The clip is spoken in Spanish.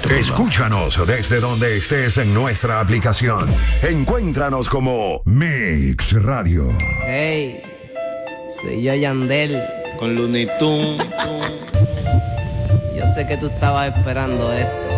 Escúchanos desde donde estés en nuestra aplicación. Encuéntranos como Mix Radio. Hey, soy yo Yandel. Con Looney Tunes. Yo sé que tú estabas esperando esto.